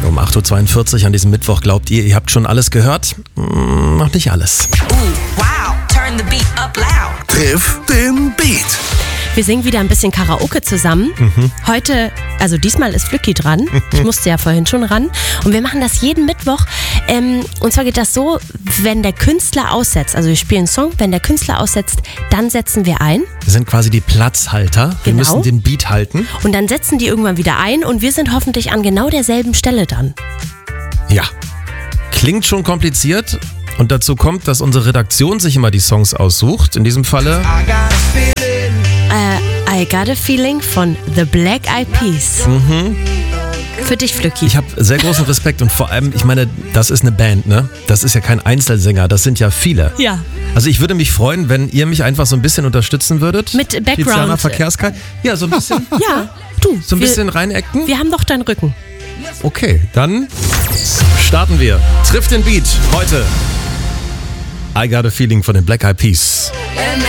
um 8.42 Uhr an diesem Mittwoch. Glaubt ihr habt schon alles gehört? Noch nicht alles. Wow, turn the beat up loud. Triff den Beat. Wir singen wieder ein bisschen Karaoke zusammen. Heute, also diesmal ist Flücki dran. Ich musste ja vorhin schon ran. Und wir machen das jeden Mittwoch. Und zwar geht das so, wenn der Künstler aussetzt, also wir spielen einen Song, wenn der Künstler aussetzt, dann setzen wir ein. Wir sind quasi die Platzhalter. Wir Genau. müssen den Beat halten. Und dann setzen die irgendwann wieder ein und wir sind hoffentlich an genau derselben Stelle dann. Ja. Klingt schon kompliziert. Und dazu kommt, dass unsere Redaktion sich immer die Songs aussucht. In diesem Falle I Got a Feeling von The Black Eyed Peas. Für dich, Flücki. Ich habe sehr großen Respekt und vor allem, ich meine, das ist eine Band, ne? Das ist ja kein Einzelsänger, das sind ja viele. Ja. Also ich würde mich freuen, wenn ihr mich einfach so ein bisschen unterstützen würdet. Mit Background. Tiziana Verkehrskite. Ja, so ein bisschen. Ja, du. So ein bisschen reinacten. Wir haben doch deinen Rücken. Okay, dann starten wir. Trifft den Beat heute. I Got a Feeling von den Black Eyed Peas. And